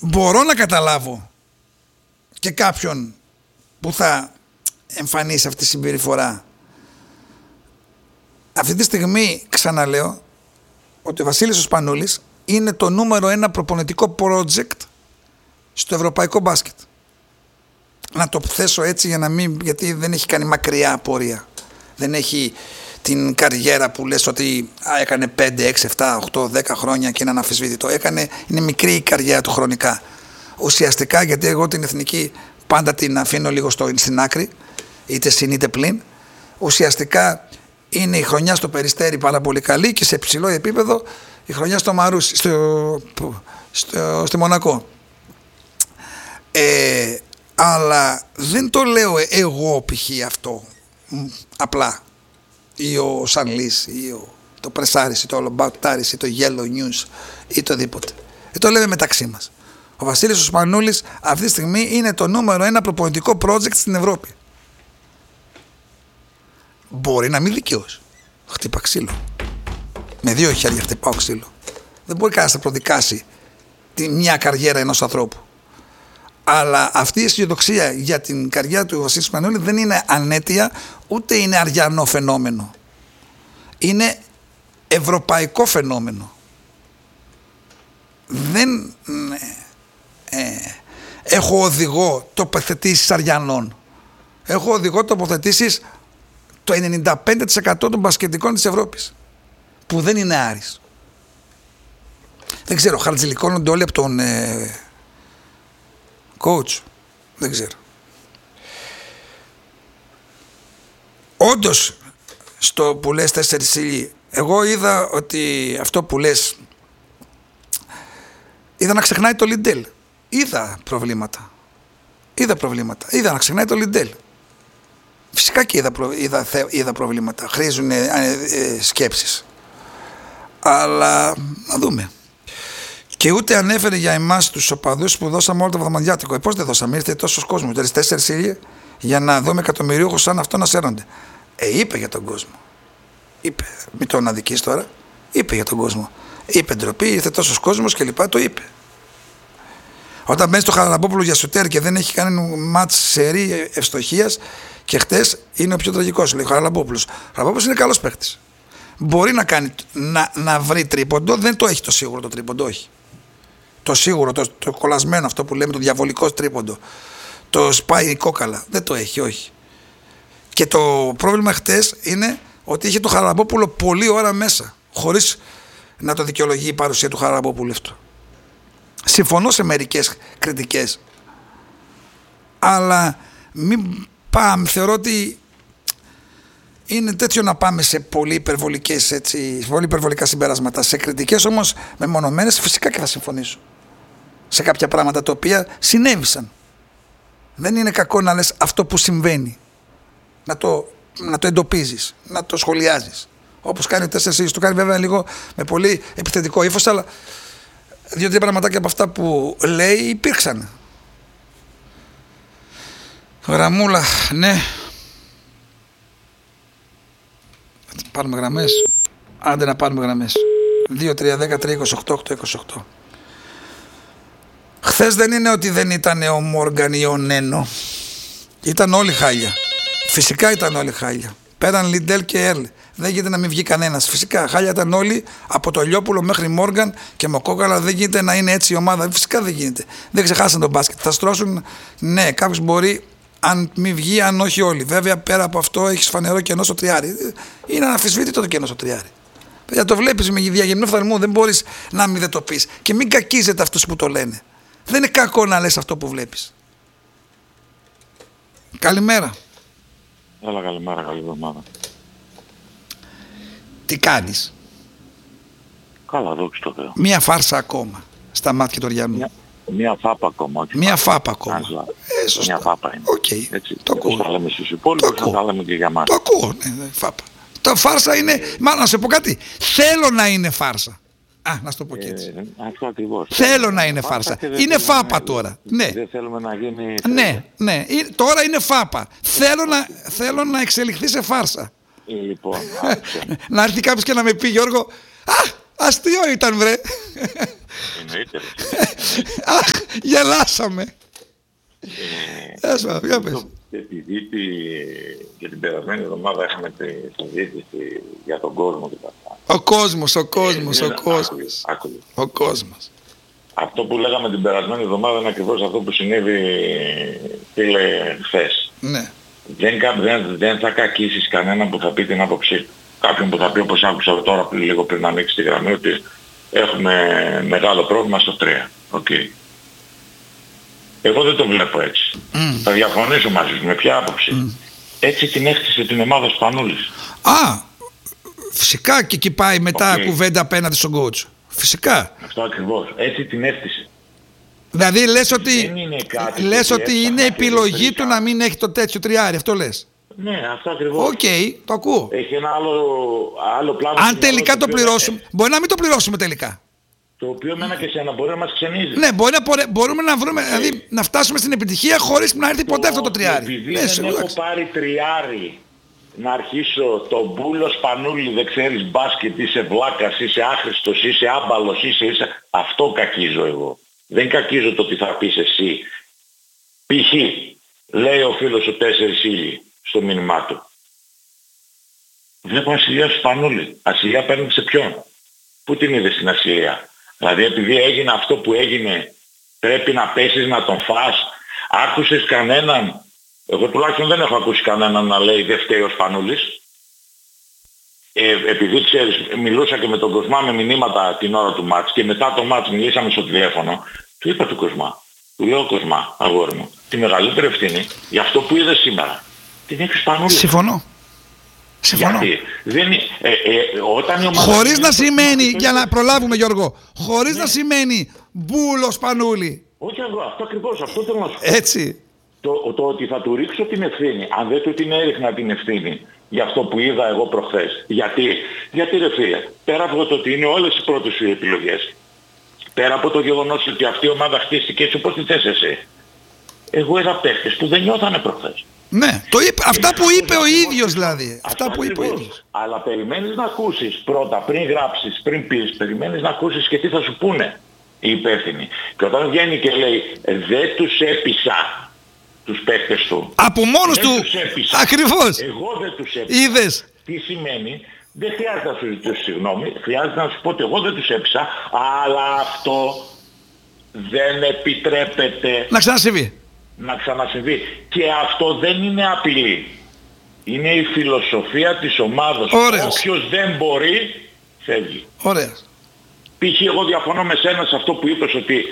μπορώ να καταλάβω και κάποιον που θα εμφανίσει αυτή τη συμπεριφορά. Αυτή τη στιγμή ξαναλέω ότι ο Βασίλης ο Σπανούλης είναι το νούμερο 1 προπονητικό project στο ευρωπαϊκό μπάσκετ. Να το θέσω έτσι γιατί δεν έχει κάνει μακριά πορεία. Δεν έχει την καριέρα που λες ότι έκανε 5, 6, 7, 8, 10 χρόνια και είναι αναμφισβήτητο. Είναι μικρή η καριέρα του χρονικά. Ουσιαστικά, γιατί εγώ την εθνική πάντα την αφήνω λίγο στην άκρη, είτε συν είτε πλην. Ουσιαστικά είναι η χρονιά στο Περιστέρι πάρα πολύ καλή και σε ψηλό επίπεδο η χρονιά στο Μαρούσι, στη Μονακό. Αλλά δεν το λέω εγώ π.χ. αυτό απλά, ή ο Σανλής ή το Πρεσάρις ή το Ολομπαουτάρις ή το Yellow News ή το οτιδήποτε. Το λέμε μεταξύ μας. Ο Βασίλης ο Σπανούλης αυτή τη στιγμή είναι το νούμερο 1 προπονητικό project στην Ευρώπη. Μπορεί να μην δικαίως. Χτύπα ξύλο. Με 2 χέρια χτυπάω ξύλο. Δεν μπορεί κανένας να προδικάσει μια καριέρα ενός ανθρώπου. Αλλά αυτή η αισιοδοξία για την καριέρα του Βασίλη Σπανούλη δεν είναι ανέτεια, ούτε είναι αριανό φαινόμενο. Είναι ευρωπαϊκό φαινόμενο. Δεν έχω οδηγό τοποθετήσεις αριανών. Έχω οδηγό τοποθετήσεις το 95% των μπασκετικών της Ευρώπης, που δεν είναι Άρης. Δεν ξέρω, χαρτζηλικώνονται όλοι από τον coach. Δεν ξέρω. Όντως, στο που λες 4 ήλιοι, εγώ είδα ότι αυτό που λες, είδα να ξεχνάει το Λιντέλ. Είδα προβλήματα. Είδα να ξεχνάει το Λιντέλ. Φυσικά και είδα προβλήματα. Χρήζουν σκέψεις. Αλλά να δούμε. Και ούτε ανέφερε για εμάς τους οπαδούς που δώσαμε όλο το βδομαδιάτικο. Πώς δεν δώσαμε, ήρθε τόσος κόσμος, 4 ήλιοι, για να δούμε εκατομμυρίουχους σαν αυτό να σέρνονται. Είπε για τον κόσμο. Είπε, μην τον αδικείς τώρα. Είπε για τον κόσμο. Είπε ντροπή, ήρθε τόσος κόσμος και λοιπά, το είπε. Όταν μπαίνει στο Χαραλαμπόπουλο για σουτέρ και δεν έχει κάνει μάτς σερί ευστοχίας, και χτες είναι ο πιο τραγικός, λέει ο Χαραλαμπόπουλος. Ο Χαραλαμπόπουλος είναι καλός παίκτης. Μπορεί να κάνει, να βρει τρίποντο, δεν το έχει το σίγουρο το τρίποντο, όχι. Το σίγουρο, το κολλασμένο, αυτό που λέμε, το διαβολικό τρίποντο. Το σπάει κόκαλα. Δεν το έχει, όχι. Και το πρόβλημα χτες είναι ότι είχε το Χαραλαμπόπουλο πολλή ώρα μέσα, χωρίς να το δικαιολογεί η παρουσία του Χαραλαμπόπουλου αυτό. Συμφωνώ σε μερικές κριτικές, αλλά μην πάμε, θεωρώ ότι είναι τέτοιο να πάμε σε πολύ υπερβολικά συμπεράσματα. Σε κριτικές όμως μεμονωμένες φυσικά και θα συμφωνήσω. Σε κάποια πράγματα τα οποία συνέβησαν. Δεν είναι κακό να λες αυτό που συμβαίνει. Να το εντοπίζεις, να το σχολιάζεις. Όπως κάνει ο 4 ήλιοι, το κάνει βέβαια λίγο με πολύ επιθετικό ύφος, αλλά 2-3 πραγματάκια από αυτά που λέει υπήρξαν. Γραμμούλα, ναι. Πάρουμε γραμμές. Άντε να πάρουμε γραμμές. 2-3-10-3-28-8-28. Χθες δεν είναι ότι δεν ήταν ο Μόργαν ή ο Νένο. Ήταν όλοι χάλια. Φυσικά ήταν όλοι χάλια. Πέραν Λιντέλ και Έρλ. Δεν γίνεται να μην βγει κανένας. Φυσικά χάλια ήταν όλοι, από το Λιόπουλο μέχρι Μόργαν και Μοκόκαλα. Δεν γίνεται να είναι έτσι η ομάδα. Φυσικά δεν γίνεται. Δεν ξεχάσαν τον μπάσκετ. Θα στρώσουν. Ναι, κάποιος μπορεί, αν μη βγει, αν όχι όλοι. Βέβαια, πέρα από αυτό, έχεις φανερό κενό στο τριάρι. Είναι αναμφισβήτητο το κενό στο τριάρι. Παιδιά, το βλέπεις με διαγυμνό φθαλμό. Δεν μπορείς να μην δεν το πεις. Και μην κακίζετε αυτούς που το λένε. Δεν είναι κακό να λες αυτό που βλέπεις. Καλημέρα. Έλα, καλημέρα, καλή εβδομάδα. Τι κάνεις? Καλά, δόξα τω Θεώ. Μία φάρσα ακόμα στα μάτια του Ριανού. Μία φάπα ακόμα. Μία φάπα ακόμα. Μία φάπα είναι. Okay. Έτσι, το ακούω. θα λέμε στους υπόλοιπους, θα λέμε και για μας. Το ακούω, ναι, φάπα. Το φάρσα είναι, μάλλον να σε πω κάτι, θέλω να είναι φάρσα. Να σου το πω και έτσι. Αυτό ακριβώς. Θέλω να είναι φάρσα. Είναι φάπα τώρα. Ναι. Δεν θέλουμε να γίνει... Ναι. Τώρα είναι φάπα. Θέλω να εξελιχθεί σε φάρσα. Λοιπόν, να έρθει κάποιος και να με πει, Γιώργο, αστείο ήταν βρε. Εννοείται. Γελάσαμε. Για πες. Επειδή και την περασμένη εβδομάδα είχαμε τη συζήτηση για τον κόσμο και τα αυτά. Ο κόσμος. Αυτό που λέγαμε την περασμένη εβδομάδα είναι ακριβώς αυτό που συνέβη, φίλε, χθες. Ναι. Δεν θα κακίσεις κανέναν που θα πει την άποψή του. Κάποιον που θα πει, όπως άκουσα τώρα λίγο πριν να ανοίξει τη γραμμή, ότι έχουμε μεγάλο πρόβλημα στο 3. Okay. Εγώ δεν το βλέπω έτσι. Θα διαφωνήσω μαζί σου. Με ποια άποψη? Έτσι την έκτισε την ομάδα Σπανούλης. Φυσικά και εκεί πάει μετά κουβέντα απέναντι στον coach. Φυσικά. Αυτό ακριβώς. Έτσι την έκτισε. Δηλαδή λες ότι είναι επιλογή του να μην έχει το τέτοιο τριάρι. Αυτό λες? Ναι, αυτό ακριβώς. Οκ, το ακούω. Έχει ένα άλλο πλάνο. Αν τελικά το πληρώσουμε, μπορεί να μην το πληρώσουμε τελικά. Το οποίο μένα και εσένα μπορεί να μας ξενίζει. Ναι, μπορούμε να βρούμε, δηλαδή να φτάσουμε στην επιτυχία χωρίς να έρθει ποτέ αυτό το τριάρι. Επειδή δεν έχω πάρει τριάρι να αρχίσω το μπούλο Σπανούλη, δεν ξέρεις μπάσκετ, είσαι βλάκας, είσαι άχρηστος, είσαι άμπαλος, είσαι... Αυτό κακίζω εγώ. Δεν κακίζω το ότι θα πεις εσύ. Π.χ. λέει ο φίλος ο 4 ήλιοι στο μήνυμά του. Βλέπω ασυλία στο Σπανούλη. Ασυλία παίρνει σε ποιον? Πού την είδες στην ασυλία? Δηλαδή επειδή έγινε αυτό που έγινε πρέπει να πέσεις να τον φας? Άκουσες κανέναν? Εγώ τουλάχιστον δεν έχω ακούσει κανέναν να λέει δεν φταίει ο Σπανούλης. Επειδή ξέρεις, μιλούσα και με τον Κοσμά με μηνύματα την ώρα του μάτς και μετά το μάτς μιλήσαμε στο τηλέφωνο, του είπα του Κοσμά, του λέω Κοσμά, αγόρι μου, τη μεγαλύτερη ευθύνη για αυτό που είδες σήμερα την έχει ο Σπανούλης. Συμφωνώ. Γιατί όταν η ομάδα... Χωρίς να σημαίνει, για να προλάβουμε Γιώργο, χωρίς να σημαίνει μπούλο Σπανούλη. Όχι εγώ, αυτό ακριβώς, αυτό θέλω να σου πω. Έτσι. Το ότι θα του ρίξω την ευθύνη, αν δεν του την έριχνα την ευθύνη για αυτό που είδα εγώ προχθές. Γιατί ρε φίλε, πέρα από το ότι είναι όλες οι πρώτες σου επιλογές, πέρα από το γεγονός ότι αυτή η ομάδα χτίστηκε έτσι όπως τη θες εσύ, εγώ είδα παίχτες που δεν νιώθανε προχθές. Ναι, αυτά που είπε ο ίδιος δηλαδή. Αυτά που είπε ο ίδιος. Αλλά περιμένεις να ακούσεις πρώτα, πριν γράψεις, πριν πεις, περιμένεις να ακούσεις και τι θα σου πούνε οι υπεύθυνοι. Και όταν βγαίνει και λέει δεν τους έπεισα τους παίκτες του. Από μόνος του. Ακριβώς. Εγώ δεν τους έπεισα. Είδες. Τι σημαίνει? Δεν χρειάζεται να σου ζητήσω συγγνώμη. Χρειάζεται να σου πω ότι εγώ δεν τους έπεισα. Αλλά αυτό δεν επιτρέπεται να ξανασυμβεί. Και αυτό δεν είναι απειλή. Είναι η φιλοσοφία της ομάδας. Όποιος δεν μπορεί, φεύγει. Ωραία. Π.χ. εγώ διαφωνώ με σένα σε αυτό που είπες ότι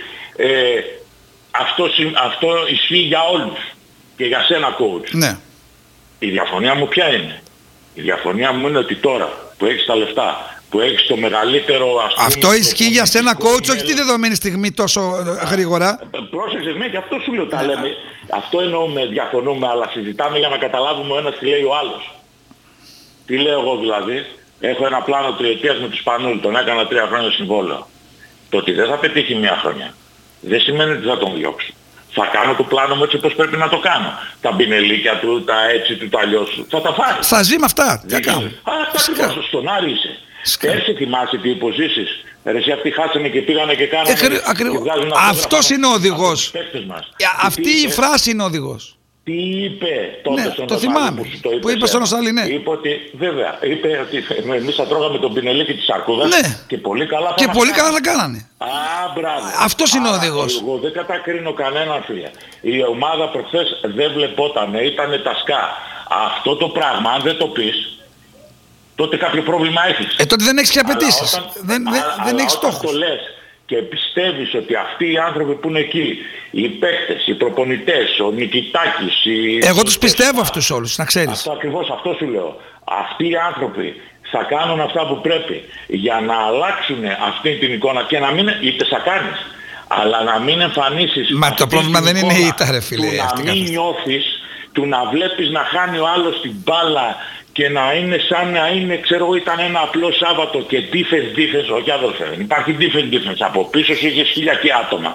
αυτό ισχύει για όλους και για σένα coach. Ναι. Η διαφωνία μου ποια είναι? Η διαφωνία μου είναι ότι τώρα που έχεις τα λεφτά, που έχεις το μεγαλύτερο αυτό ισχύει για σένα coach, όχι τη δεδομένη στιγμή τόσο γρήγορα. Πρόσεξες, ναι, και αυτό σου λέω τα λέμε. Αυτό εννοούμε, διαφωνούμε, αλλά συζητάμε για να καταλάβουμε ο ένας τι λέει ο άλλος. Τι λέω εγώ δηλαδή? Έχω ένα πλάνο τριετίας με τους Σπανούλη, τον έκανα 3 χρόνια συμβόλαιο. Το ότι δεν θα πετύχει 1 χρονιά δεν σημαίνει ότι θα τον διώξω. Θα κάνω το πλάνο μου έτσι όπως πρέπει να το κάνω. Τα μπινελίκια του, τα έτσι του, τα αλλιώς του. Θα τα φάει. Θα ζει με αυτά. Τι κάνω. Αυτά ακριβώς. Στον Άρη είσαι. Πέρσι θυμάσαι τι υποζήσεις. Εσύ αυτοί χάσανε και πήγανε και κάνανε. Αυτός είναι ο οδηγός. Αυτή η φράση είναι ο οδηγός. Τι είπε τότε στον το θυμάμαι, που είπε στον Οσάλη, ναι. Είπε ότι, βέβαια, είπε ότι εμείς θα τρώγαμε τον πινελίκι της Αρκούδας, ναι, και πολύ καλά θα κάνανε. Μπράβο. Αυτός είναι ο οδηγός. Εγώ δεν κατακρίνω κανέναν, φίλε. Η ομάδα προχθές δεν βλεπότανε, ήτανε τα σκά. Αυτό το πράγμα, αν δεν το πεις, τότε κάποιο πρόβλημα έχεις. Τότε δεν έχεις και απαιτήσεις. Δεν έχεις στόχους. Και πιστεύεις ότι αυτοί οι άνθρωποι που είναι εκεί, οι παίκτες, οι προπονητές, ο Νικητάκης... Εγώ τους πιστεύω αυτούς όλους, να ξέρεις. Αυτό ακριβώς, αυτό σου λέω. Αυτοί οι άνθρωποι θα κάνουν αυτά που πρέπει για να αλλάξουν αυτή την εικόνα και να μην... είτε θα κάνεις, αλλά να μην εμφανίσεις... Μα το πρόβλημα δεν είναι η ήττα, ρε φίλε. Του να μην νιώθεις, του να βλέπεις να χάνει ο άλλος την μπάλα και να είναι σαν να είναι, ξέρω, ήταν ένα απλό Σάββατο και defense, όχι αδελφέ, δεν υπάρχει defense. Από πίσω σου είχες 1000 και άτομα.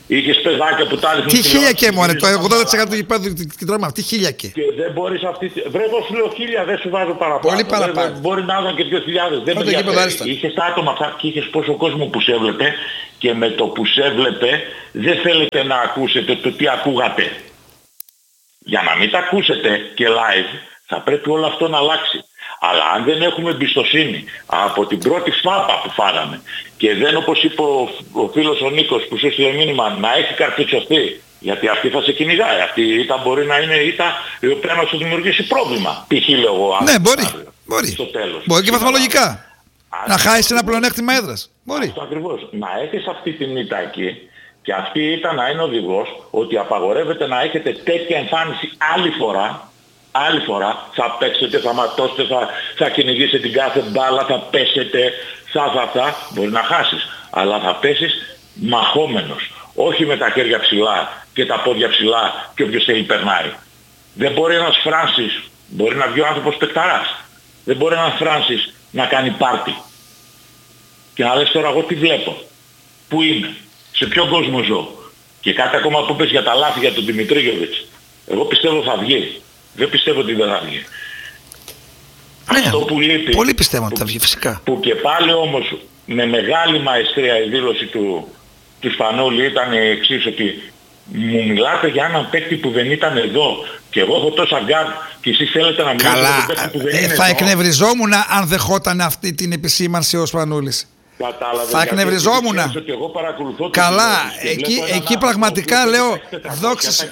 Είχες παιδάκια που τα Τι χίλια και μόνο, το 80% του γηπέδου την τρώμα, τι χίλια και. Και δεν μπορείς αυτή. Βρε, εγώ σου λέω 1000, δεν σου βάζω παραπάνω. Πολύ παραπάνω. Μπορεί να ήταν και 2000. Δεν με ενδιαφέρει. Είχες τα άτομα αυτά και είχες πόσο κόσμο που σε έβλεπε και με το που σε έβλεπε δεν θέλετε να ακούσετε το τι ακούγατε. Για να μην τα ακούσετε και live θα πρέπει όλο αυτό να αλλάξει. Αλλά αν δεν έχουμε εμπιστοσύνη από την πρώτη φάπα που φάγαμε και δεν, όπως είπε ο φίλος ο Νίκος που σου έστειλε μήνυμα, να έχει καρφιτσωθεί, γιατί αυτή θα σε κυνηγάει. Αυτή η ήττα μπορεί να είναι ήττα η οποία να σου δημιουργήσει πρόβλημα. Π.χ. λέω εγώ. Ναι, μπορεί. Στο τέλος. Μπορεί και βαθμολογικά. Να χάσεις ένα πλεονέκτημα έδρας. Μπορεί. Αυτό ακριβώς. Να έχεις αυτή την ήττα εκεί και αυτή η ήττα να είναι οδηγός ότι απαγορεύεται να έχετε τέτοια εμφάνιση άλλη φορά θα παίξετε, θα ματώσετε, θα κυνηγήσετε την κάθε μπάλα, θα πέσετε, θα, μπορεί να χάσεις. Αλλά θα πέσεις μαχόμενος. Όχι με τα χέρια ψηλά και τα πόδια ψηλά και όποιος θέλει περνάει. Δεν μπορεί ένας Φράνσις, μπορεί να βγει ο άνθρωπος παικταράς. Δεν μπορεί ένας Φράνσις να κάνει πάρτι. Και να λες τώρα εγώ τι βλέπω, πού είμαι, σε ποιον κόσμο ζω. Και κάτι ακόμα που πες για τα λάθη για τον Δημητρίγεβιτς. Εγώ πιστεύω θα βγει. Δεν πιστεύω ότι δεν θα βγει. Αυτό που λείπει... Πολύ πιστεύω ότι θα βγει φυσικά. Που και πάλι όμως με μεγάλη μαεστρία η δήλωση του Σπανούλη ήταν εξής, ότι μου μιλάτε για έναν παίκτη που δεν ήταν εδώ και εγώ έχω τόσα γκάρ και εσείς θέλετε να μιλάτε για έναν παίκτη που δεν είναι εδώ. Θα εκνευριζόμουν αν δεχόταν αυτή την επισήμανση ο Σπανούλης. Κατάλαβε, θα εκνευριζόμουν. Καλά, εκεί πραγματικά λέω δόξα.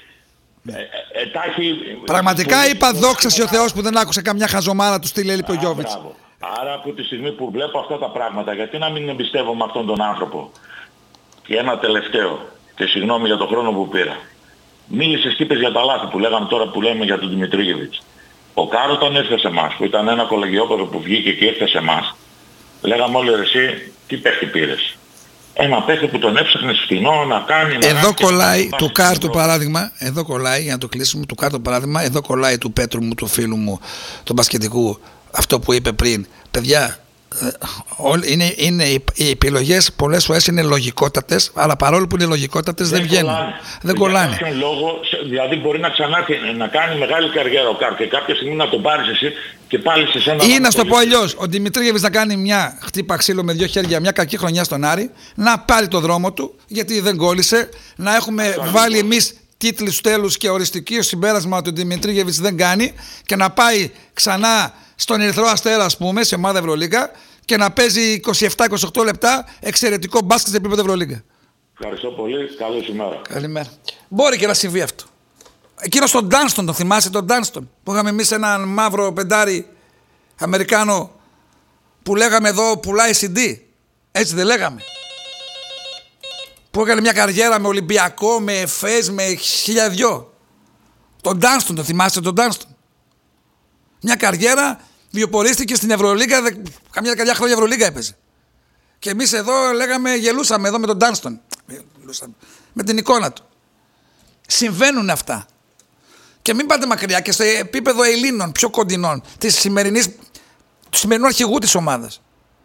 Πραγματικά είπα δόξα ο Θεός που δεν άκουσε καμιά χαζομάρα του στυλ έλειπε ο Γιώβιτς. Άρα από τη στιγμή που βλέπω αυτά τα πράγματα, γιατί να μην εμπιστεύομαι αυτόν τον άνθρωπο. Και ένα τελευταίο, και συγγνώμη για τον χρόνο που πήρα. Μίλησες και είπες για τα λάθη που λέγαμε τώρα που λέμε για τον Δημητρίγεβιτς. Ο Κάρο όταν ήρθε σε εμάς, που ήταν ένα κολεγιόπεδο που βγήκε και ήρθε σε εμάς, λέγαμε όλοι εσύ τι παίχτη πήρες. Ένα παίχτη που τον έψαχνες φθηνό να κάνει... Εδώ κολλάει του Κάρ το παράδειγμα, εδώ κολλάει, για να το κλείσουμε, του Κάρ το παράδειγμα, εδώ κολλάει του Πέτρου μου, του φίλου μου, τον μπασκετικού, αυτό που είπε πριν. Παιδιά, είναι οι επιλογές πολλές φορές είναι λογικότατες, αλλά παρόλο που είναι λογικότατες δεν βγαίνουν. Δεν κολλάνε. Για λόγο, δηλαδή μπορεί να ξανάρθει να κάνει μεγάλη καριέρα ο Κάρ και κάποια στιγμή να τον πάρεις εσύ και πάλι σε σένα. Ή να στο πω αλλιώς, ο Δημητρίγεβιτς να κάνει μια χτύπα ξύλο με 2 χέρια, μια κακή χρονιά στον Άρη, να πάρει το δρόμο του, γιατί δεν κόλλησε, να έχουμε βάλει εμείς τίτλοι στους τέλους και οριστική συμπέρασμα ότι ο Δημητρίγεβιτς δεν κάνει και να πάει ξανά στον Ερυθρό Αστέρα, ας πούμε, σε ομάδα Ευρωλίγκα και να παίζει 27-28 λεπτά εξαιρετικό μπάσκετ σε επίπεδο Ευρωλίγκα. Ευχαριστώ πολύ. Καλή ημέρα. Καλημέρα. Μπορεί και να συμβεί αυτό. Εκείνο στον Ντάνστον, τον θυμάσαι τον Ντάνστον, που είχαμε εμείς έναν μαύρο πεντάρι Αμερικάνο που λέγαμε εδώ πουλάει CD. Έτσι δεν λέγαμε? Που έκανε μια καριέρα με Ολυμπιακό, με Εφές, με 1002. Τον Ντάνστον, τον θυμάσαι τον Ντάνστον? Μια καριέρα, βιοπορίστηκε στην Ευρωλίγκα, καμιά χρόνια Ευρωλίγκα έπαιζε. Και εμείς εδώ λέγαμε, γελούσαμε εδώ με τον Ντάνστον. Με την εικόνα του. Συμβαίνουν αυτά. Και μην πάτε μακριά και στο επίπεδο Ελλήνων, πιο κοντινών, του σημερινού αρχηγού της ομάδας.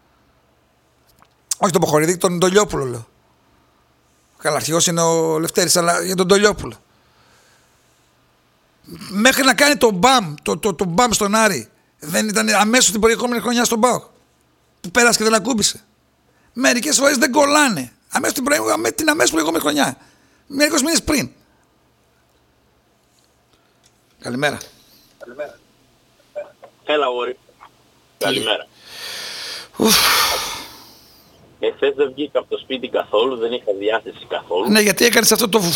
Όχι τον Ποχορίδη, τον Ντολιόπουλο λέω. Καλά, αρχηγός είναι ο Λευτέρης, αλλά για τον Ντολιόπουλο. Μέχρι να κάνει τον μπαμ, το μπαμ στον Άρη, δεν ήταν αμέσως την προηγούμενη χρονιά στον ΠΑΟΚ, που πέρασε και δεν ακούμπησε. Μερικές φορές δεν κολλάνε. Την αμέσως προηγούμενη χρονιά. Μερικούς μήνες πριν. Καλημέρα. Έλα, Γόρι. Καλημέρα. Εχθές δεν βγήκα από το σπίτι καθόλου, δεν είχα διάθεση καθόλου. Ναι, γιατί έκανες αυτό το...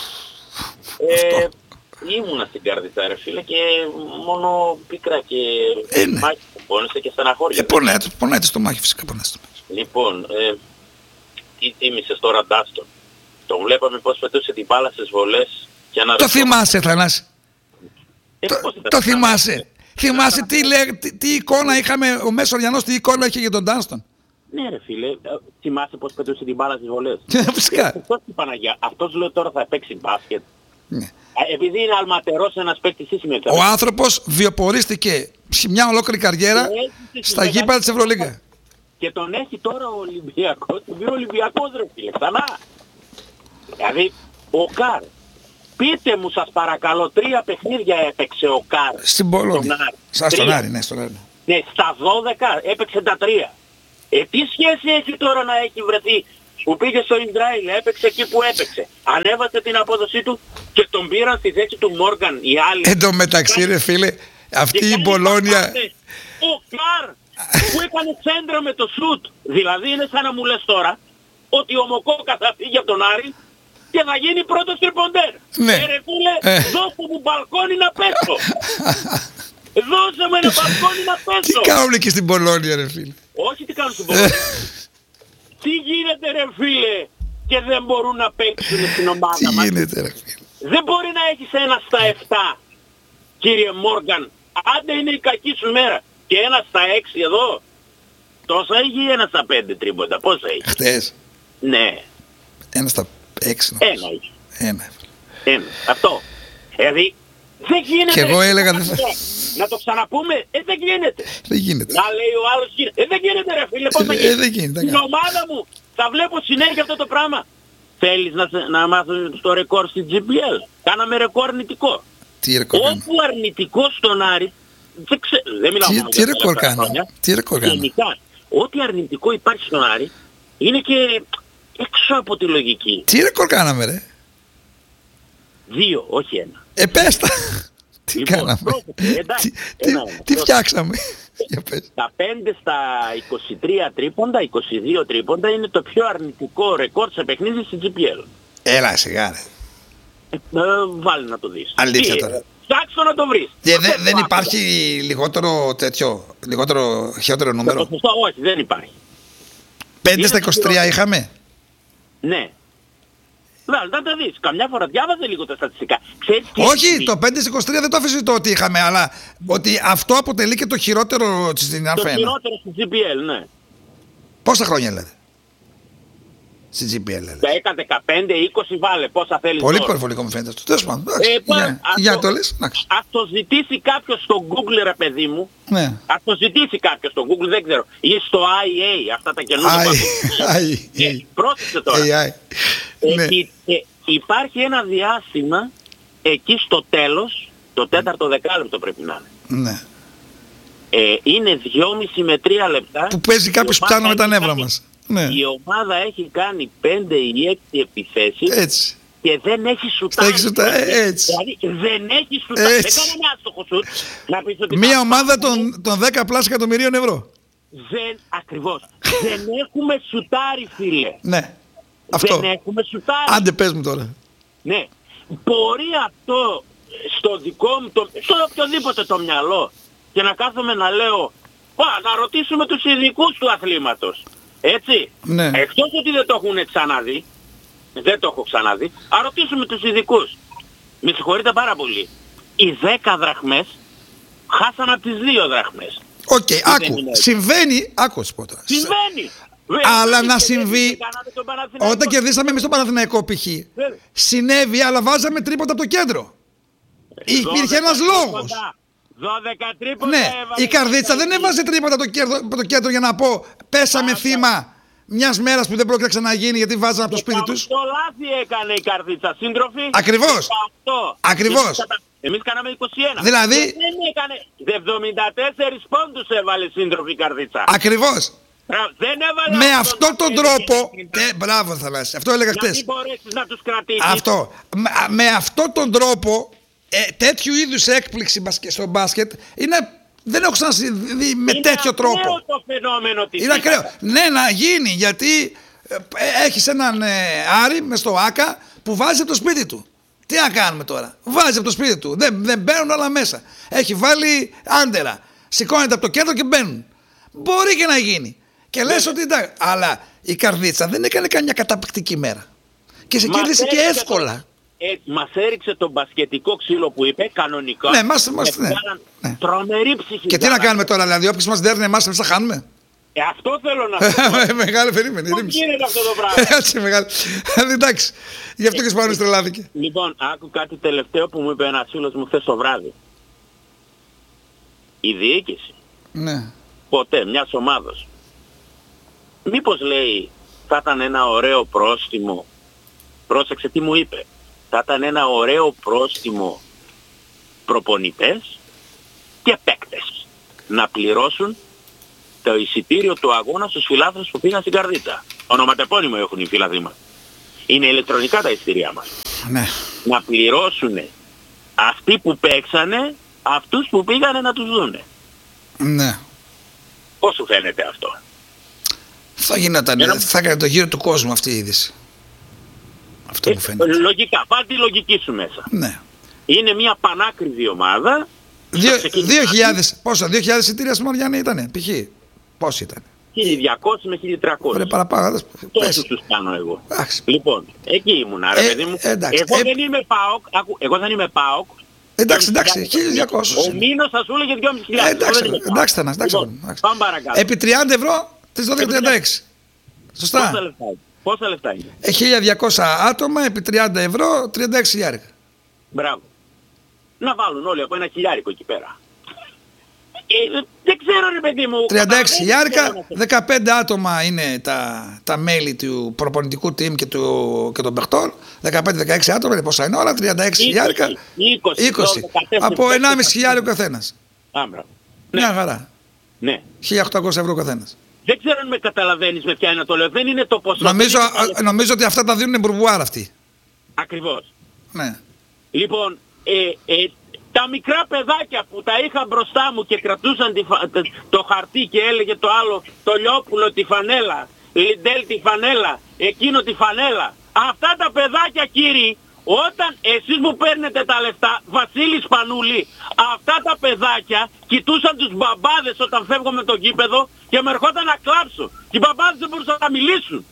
Ήμουνα στην Καρδιτά, ρε φίλε, και μόνο πίκρα και μάχη που πόνεσε και στεναχώρια. Πονάει το στομάχι, φυσικά πονάει το στομάχι. Λοιπόν, τι τίμησες τώρα Ντάστον? Το βλέπαμε πως πετούσε την μπάλα στις βολές. Το θυμάσαι, Θανάση? Το θυμάσαι? Θυμάσαι τι εικόνα είχαμε, ο Μέσοριανός τι εικόνα είχε για τον Ντάστον? Ναι ρε φίλε, θυμάσαι πως πετούσε την μπάλα στις βολές? Φυσικά. Αυτός λέω τώρα θα παίξει μπάσκετ. Ναι. Επειδή είναι αλματερός ένας παίκτης ίσημη. Ο άνθρωπος βιοπορίστηκε σε μια ολόκληρη καριέρα στα γήπεδα της Ευρωλίγκα. Και τον έχει τώρα ο Ολυμπιακός, του βγει ο Ολυμπιακός ρε φίλε, ξανά. Δηλαδή, ο Καρ, πείτε μου σας παρακαλώ, 3 παιχνίδια έπαιξε ο Καρ. Στην Πολόνια. Στον Άρη, ναι, στον Άρη. Ναι, στα 12 έπαιξε τα 3. Τι σχέση έχει τώρα να έχει βρεθεί που πήγε στο Ισραήλ, έπαιξε εκεί που έπαιξε. Ανέβασε την απόδοσή του και τον πήραν στη θέση του Μόργαν οι άλλοι. Εν τω μεταξύ ρε φίλε, αυτή η Πολόνια... Ο Καρ που έκανε τσέντρα με το σουτ. Δηλαδή είναι σαν να μου λες τώρα ότι ο Μοκόκα θα φύγει από τον Άρη και θα γίνει πρώτος τριποντέρ. Ναι. Ρε φίλε, δώσε μου μπαλκόνι να πέσω. Δώσε μου ένα μπαλκόνι να πέσω. Τι κάνουν εκεί στην Πολόνια ρε φίλε? Όχι τι κάνουν στην Πολόνια. Τι γίνεται ρε φίλε και δεν μπορούν να παίξουν στην ομάδα μας? Τι γίνεται ρε φίλε? Δεν μπορεί να έχεις 1 στα 7 κύριε Μόργαν. Άντε είναι η κακή σου μέρα. Και 1 στα 6 εδώ. Τόσα έχει ή 1 στα 5 τρίποντα? Πόσα έχει? Χτες. Ναι. 1 στα 6. 1 έχει. 1. Αυτό. Δηλαδή δεν γίνεται. Και εγώ έλεγα να το ξαναπούμε. Δεν γίνεται. Δεν γίνεται. Να λέει ο άλλος δεν γίνεται ρε φίλε. Πώς θα γίνει? Δεν γίνεται. Στην ομάδα μου θα βλέπω συνέχεια αυτό το πράγμα. Θέλεις να μάθεις το ρεκόρ στην GPL? Κάναμε ρεκόρ αρνητικό. Τι ρεκόρ κάνω? Όπου αρνητικό στον Άρη, δεν μιλάω μόνο τι ρεκόρ κάνω? Τι ρεκόρ κάνω? Γενικά, ό,τι αρνητικό υπάρχει στον Άρη είναι και έξω από τη λογική. Τι ρεκόρ κάναμε ρε? 2, όχι 1. Πες τα. Τι Λοιπόν, κάναμε? εντάξει, Τι φτιάξαμε? Τα 5 στα 23 τρίποντα, 22 τρίποντα είναι το πιο αρνητικό ρεκόρ σε παιχνίδι στην GPL. Έλα σιγά ρε. Βάλει να το δεις. Αλήθεια τώρα. Ψάξω να το βρεις. Δεν υπάρχει λιγότερο τέτοιο, λιγότερο χειρότερο νούμερο? Όχι, δεν υπάρχει. 5 στα 23 είχαμε. Ναι. Να τα δεις. Καμιά φορά διάβαζε λίγο τα στατιστικά. Όχι, το 5 στα 23 δεν το αφήσει το ότι είχαμε, αλλά ότι αυτό αποτελεί και το χειρότερο στην Α1. Το χειρότερο στην GPL, ναι. Πόσα χρόνια λέτε στην GPL λέτε? 10, 15, 20 βάλε. Πόσα θέλεις? Πολύ υπερβολικό μου φαίνεται αυτό. Τέλος πάντων. Για το λες. Ας το ζητήσει κάποιος στο Google ρε παιδί μου. Ναι. Ας το ζητήσει κάποιος στο Google, δεν ξέρω. Ή στο IA, αυτά τα καινούργια. Πρόσεξε τώρα. Υπάρχει ένα διάστημα εκεί στο τέλος, το 4ο δεκάλεπτο πρέπει να είναι. Ναι. Είναι 2,5 με 3 λεπτά. Που παίζει κάποιος που πιάνουμε τα νεύρα μας. Ναι. Η ομάδα έχει κάνει 5 ή 6 επιθέσεις. Έτσι. Και δεν έχει σουτάρει. Έτσι. Δηλαδή δεν έχει σουτάρει. Δεν κάνει ένα άστοχο σουτ. Μία ομάδα των 10 πλάσια εκατομμυρίων ευρώ. Ακριβώς. Δεν έχουμε σουτάρει φίλε. Ναι. Αυτό. Δεν έχουμε σουτάρει. Άντε πες μου τώρα. Ναι. Μπορεί αυτό στο δικό μου, στο οποιοδήποτε το μυαλό, και να κάθομαι να λέω, να ρωτήσουμε τους ειδικούς του αθλήματος. Έτσι. Ναι. Εκτός ότι δεν το έχουν ξαναδεί, δεν το έχω ξαναδεί, να ρωτήσουμε τους ειδικούς. Με συγχωρείτε πάρα πολύ. Οι 10 δραχμές χάσαν από τις 2 δραχμές. Οκ, άκου. Συμβαίνει, άκου πω τώρα. Συμβαίνει. Αλλά να συμβεί, όταν κερδίσαμε εμείς τον Παναθηναϊκό π.χ. συνέβη, αλλά βάζαμε τρίποτα από το κέντρο. Υπήρχε ένας λόγος. 12 τρίποτα. Ναι, η Καρδίτσα δεν έβαζε τρίποτα από το κέντρο για να πω πέσαμε θύμα μιας μέρας που δεν πρόκειται να ξαναγίνει γιατί βάζανε από το σπίτι τους. Το λάθη έκανε η Καρδίτσα, σύντροφοι. Ακριβώς. Ακριβώς. Εμείς κάναμε 21. Δηλαδή. Δεν έκανε. 74 πόντους έβαλε σύντροφη η Καρδίτσα. Ακριβώς. Δεν έβαλε. Με αυτόν τον τρόπο. Μπράβο Θανάση. Αυτό έλεγα χτες. Να μην μπορέσεις να τους κρατήσεις. Αυτό. Με αυτόν τον τρόπο τέτοιου είδους έκπληξη στο μπάσκετ δεν έχω ξαναδεί με τέτοιο τρόπο. Είναι το φαινόμενο της. Είναι ακραίο. Ναι, να γίνει γιατί έχεις έναν Άρη μες στο Άκα που βάζει από το σπίτι του. Τι να κάνουμε τώρα? Βάζει από το σπίτι του. Δεν μπαίνουν όλα μέσα. Έχει βάλει άντερα. Σηκώνεται από το κέντρο και μπαίνουν. Μπορεί και να γίνει. Και λες ότι εντάξει. Αλλά η Καρδίτσα δεν έκανε καμιά καταπληκτική μέρα. Και σε κέρδισε και εύκολα. Μας έριξε τον μπασκετικό ξύλο που είπε κανονικά. Ναι, ναι. Τρομερή ψυχή. Και τι να κάνουμε τώρα, δηλαδή, όποιος μας δέρνει εμάς, εμείς θα χάνουμε. Αυτό θέλω να πω. Μεγάλη περίμενη. Πού γίνεται αυτό το πράγμα? Έτσι μεγάλη. Εντάξει. Γι' αυτό και σπάνιος τρελάθηκε. Λοιπόν, άκου κάτι τελευταίο που μου είπε ένας φίλος μου χθες το βράδυ. Η διοίκηση. Ναι. Ποτέ μιας ομάδος. Μήπως λέει θα ήταν ένα ωραίο πρόστιμο πρόσεξε τι μου είπε. Θα ήταν ένα ωραίο πρόστιμο προπονητές και παίκτες να πληρώσουν το εισιτήριο του αγώνα στους φιλάθλους που πήγαν στην Καρδίτσα. Ονοματεπώνυμο έχουν οι φιλάθλοι μας. Είναι ηλεκτρονικά τα εισιτήριά μας. Ναι. Να πληρώσουν αυτοί που παίξανε αυτούς που πήγανε να τους δούνε. Ναι. Πώς σου φαίνεται αυτό? Θα γινόταν, θα έκανε το γύρο του κόσμου αυτή η είδηση. Αυτό μου φαίνεται. Λογικά, πάρ' τη λογική σου μέσα. Ναι. Είναι μια πανάκριβη ομάδα. 2.000 εισιτήρια στη Μαριάννη ήτανε, π.χ. Πώς ήταν? 1.200 με 1.300. Ωραία, παραπάνω. Τόσους τους κάνω εγώ. Λοιπόν, εκεί ήμουνα, ρε παιδί μου. Εγώ δεν είμαι ΠΑΟΚ. Εγώ δεν είμαι ΠΑΟΚ. Εντάξει, 1.200. Ο μήνος θα σου έλεγε 2.500. Εντάξει, πάμε παρακάτω. Επί 30 ευρώ τις 12.36. Σωστά. Πόσα λεφτά είναι? 1.200 άτομα επί 30 ευρώ, 36.000. Μπράβο. Να βάλουν όλοι από ένα χιλιάρικο εκεί πέρα. Δεν ξέρω, ρε παιδί μου. 36.000, 15 άτομα είναι τα μέλη του προπονητικού team και των παιχτών. 15-16 άτομα είναι πόσα είναι όλα, 36.000. 20. Από 1.500 ο καθένας. Μια χαρά. Ναι. 1.800 ευρώ ο καθένας. Δεν ξέρω αν με καταλαβαίνεις με ποια είναι το λέω. Δεν είναι το ποσό. Νομίζω ότι αυτά τα δίνουν μπουρβουάρ αυτοί. Ακριβώς. Ναι. Λοιπόν, τα μικρά παιδάκια που τα είχα μπροστά μου και κρατούσαν το χαρτί και έλεγε το άλλο, το Λιόπουλο τη φανέλα, Λιντέλ τη φανέλα, εκείνο τη φανέλα. Αυτά τα παιδάκια, κύριοι, όταν εσείς μου παίρνετε τα λεφτά, Βασίλη Σπανούλη, αυτά τα παιδάκια κοιτούσαν τους μπαμπάδες όταν φεύγω με το γήπεδο και με ερχόταν να κλάψω. Και οι μπαμπάδες δεν μπορούσαν να μιλήσουν.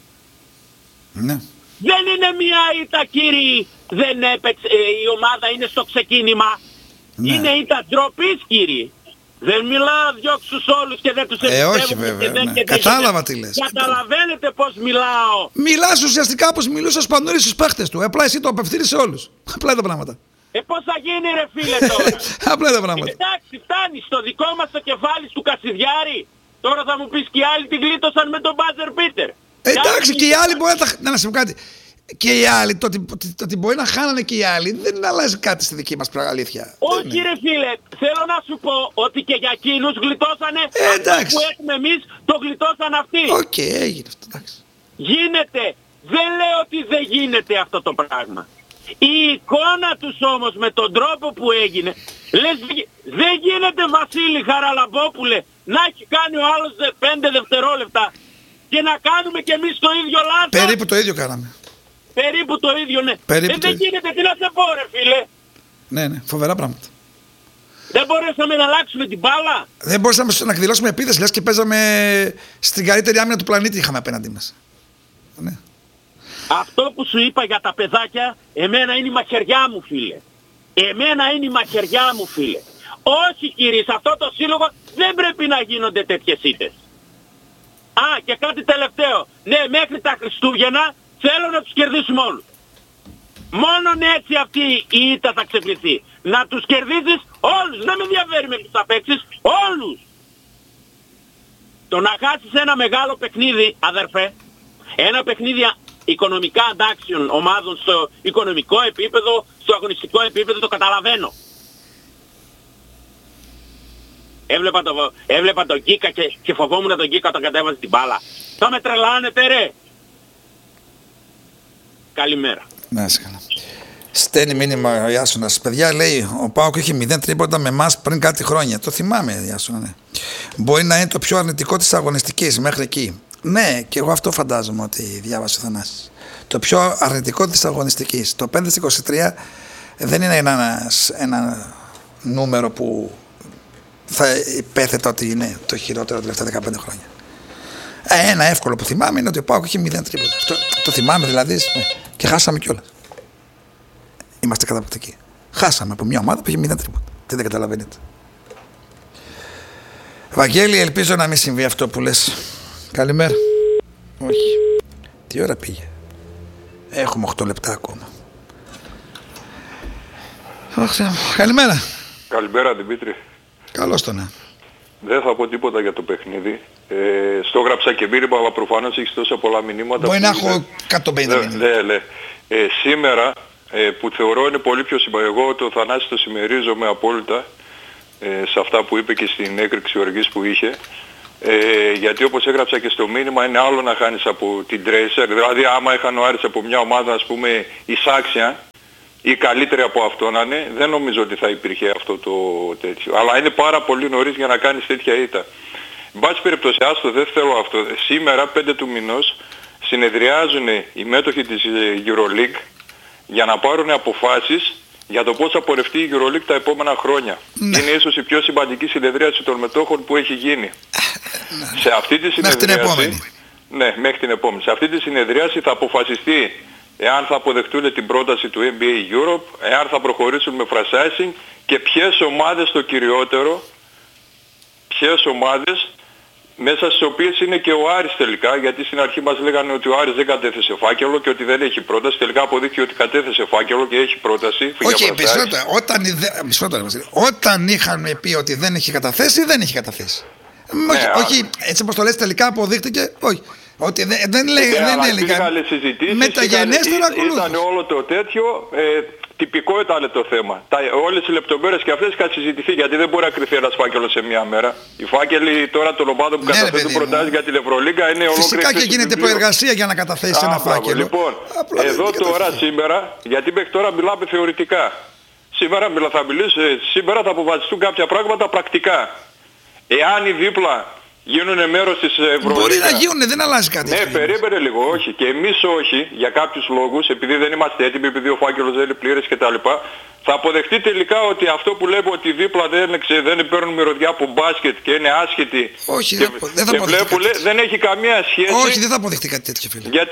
Ναι. Δεν είναι μια ήττα, κύριοι, δεν έπαιξε, η ομάδα είναι στο ξεκίνημα. Ναι. Είναι ήττα ντροπής, κύριοι. Δεν μιλάω διώξους όλους και δεν τους εμπιστεύομαι. Όχι βέβαια, ναι. Κατάλαβα τι λες. Καταλαβαίνετε πως μιλάω. Μιλάς ουσιαστικά όπως μιλούσε ο Σπανούλης στους παίχτες του. Απλά εσύ το απευθύνεις σε όλους. Απλά τα πράγματα. Πώς θα γίνει, ρε φίλε, τώρα? Απλά τα πράγματα. Εντάξει, φτάνει στο δικό μας το κεφάλι του Κασιδιάρη. Τώρα θα μου πεις και οι άλλοι την γλίτωσαν με τον Μπάζερ Πίτερ. Εντάξει, και οι άλλοι μπορεί να σε πω κάτι. Και οι άλλοι, το ότι μπορεί να χάνανε και οι άλλοι, δεν αλλάζει κάτι στη δική μας αλήθεια. Όχι, ρε φίλε, θέλω να σου πω ότι και για εκείνους γλιτώσανε αυτό που έχουμε εμείς, το γλιτώσαν αυτοί. Οκ, έγινε αυτό, εντάξει. Γίνεται, δεν λέω ότι δεν γίνεται αυτό το πράγμα. Η εικόνα τους όμως με τον τρόπο που έγινε, λες, δεν γίνεται, Βασίλη Χαραλαμπόπουλε, να έχει κάνει ο άλλος 5 δευτερόλεπτα και να κάνουμε κι εμείς το ίδιο λάθος. Περίπου το ίδιο κάναμε. Περίπου το ίδιο, ναι. Δεν γίνεται, τι να σε πω, ρε φίλε. Ναι, φοβερά πράγματα. Δεν μπορέσαμε να αλλάξουμε την μπάλα. Δεν μπορούσαμε να εκδηλώσουμε επίθεση, λες, και παίζαμε στην καλύτερη άμυνα του πλανήτη είχαμε απέναντί μας. Ναι. Αυτό που σου είπα για τα παιδάκια, εμένα είναι η μαχαιριά μου, φίλε. Εμένα είναι η μαχαιριά μου, φίλε. Όχι, κύριε, σε αυτό το σύλλογο δεν πρέπει να γίνονται τέτοιες ήττες. Α, και κάτι τελευταίο. Ναι, μέχρι τα Χριστούγεννα θέλω να τους κερδίσουμε όλους. Μόνον έτσι αυτή η ήττα θα ξεπληθεί. Να τους κερδίσεις όλους. Δεν με ενδιαφέρει με τους θα παίξεις. Όλους. Το να χάσεις ένα μεγάλο παιχνίδι, αδερφέ, ένα παιχνίδι οικονομικά αντάξιων ομάδων στο οικονομικό επίπεδο, στο αγωνιστικό επίπεδο, το καταλαβαίνω. Έβλεπα τον Γκίκα και φοβόμουν τον Γκίκα όταν κατέβαζε την μπάλα. Θα με τρελάνετε, ρε. Καλημέρα. Να είσαι καλά. Στέλνει μήνυμα ο Ιάσονας. Παιδιά, λέει, ο ΠΑΟΚ είχε 0 τρίποντα με εμάς πριν κάτι χρόνια. Το θυμάμαι, Ιάσονα, ναι. Μπορεί να είναι το πιο αρνητικό της αγωνιστικής μέχρι εκεί. Ναι, και εγώ αυτό φαντάζομαι ότι διάβασε ο Θανάσης. Το πιο αρνητικό της αγωνιστικής. Το 5-23 δεν είναι ένα νούμερο που θα υπέθετα ότι είναι το χειρότερο τα τελευταία 15 χρόνια. Ένα εύκολο που θυμάμαι είναι ότι ο ΠΑΟΚ είχε 0 τρίποντα. Το θυμάμαι δηλαδή και χάσαμε κιόλας. Είμαστε καταπληκτικοί. Χάσαμε από μια ομάδα που είχε 0 τρίποντα. Τι δεν καταλαβαίνετε. Βαγγέλη, ελπίζω να μην συμβεί αυτό που λες. Καλημέρα. Όχι. Τι ώρα πήγε? Έχουμε 8 λεπτά ακόμα. Καλημέρα. Καλημέρα, Δημήτρη. Καλώς το να. Δεν θα πω τίποτα για το παιχνίδι. Στο έγραψα και μήνυμα, αλλά προφανώς έχεις τόσα πολλά μηνύματα. Μπορεί να έχω 150 μηνύματα. Ναι. Σήμερα που θεωρώ είναι πολύ πιο σημαντικό, εγώ το Θανάση το συμμερίζομαι απόλυτα σε αυτά που είπε και στην έκρηξη οργής που είχε, γιατί όπως έγραψα και στο μήνυμα, είναι άλλο να χάνεις από την Tracer, δηλαδή άμα είχαν ο Άρης από μια ομάδα, ας πούμε, εισάξια ή καλύτερη από αυτό να είναι, δεν νομίζω ότι θα υπήρχε αυτό το τέτοιο. Αλλά είναι πάρα πολύ νωρίς για να κάνεις τέτοια ήττα. Εν πάση περιπτώσει, άστο, δεν θέλω αυτό. Σήμερα, 5 του μηνός, συνεδριάζουν οι μέτοχοι της EuroLeague για να πάρουν αποφάσεις για το πώς θα πορευτεί η EuroLeague τα επόμενα χρόνια. Ναι. Είναι ίσως η πιο σημαντική συνεδρίαση των μετόχων που έχει γίνει. Σε αυτή τη συνεδρίαση... Μέχρι την επόμενη. Ναι, μέχρι την επόμενη. Σε αυτή τη συνεδρίαση θα αποφασιστεί εάν θα αποδεχτούν την πρόταση του NBA Europe, εάν θα προχωρήσουν με franchising και ποιες ομάδες το κυριότερο, ποιες ομάδες μέσα στις οποίες είναι και ο Άρης τελικά, γιατί στην αρχή μας λέγανε ότι ο Άρης δεν κατέθεσε φάκελο και ότι δεν έχει πρόταση. Τελικά αποδείχθηκε ότι κατέθεσε φάκελο και έχει πρόταση. Όχι, όταν είχαν πει ότι δεν έχει καταθέσει, δεν έχει καταθέσει. Ναι, όχι, έτσι όπως το λες, τελικά αποδείχτηκε. Όχι. Ότι δεν έλεγα. Μεταγενέστερα ακολούθησε. Ήταν όλο το τέτοιο. Τυπικό ήταν το θέμα. Όλες οι λεπτομέρειες και αυτές είχαν συζητηθεί, γιατί δεν μπορεί να κρυφθεί ένας φάκελος σε μία μέρα. Οι φάκελοι τώρα των ομάδων που καταθέτουν προτάσεις για την Ευρωλίγκα είναι ολόκληρη. Φυσικά και γίνεται προεργασία για να καταθέσει ένα φάκελο. Λοιπόν, εδώ τώρα σήμερα, γιατί μέχρι τώρα μιλάμε θεωρητικά. Σήμερα θα αποφασιστούν κάποια πράγματα πρακτικά. Εάν οι δίπλα γίνουν μέρος της Ευρωλίγκα. Μπορεί να γίνουν, δεν αλλάζει κάτι. Ναι, περίμενε λίγο, όχι. Και εμείς όχι, για κάποιους λόγους, επειδή δεν είμαστε έτοιμοι, επειδή ο φάκελος δεν είναι πλήρες κτλ. Θα αποδεχτεί τελικά ότι αυτό που λέμε ότι δίπλα δεν παίρνουν μυρωδιά από μπάσκετ και είναι άσχετοι. Όχι, δεν θα αποδεχτεί. Δεν έχει καμία σχέση. Όχι, δεν θα αποδεχτεί κάτι τέτοιο, φίλε.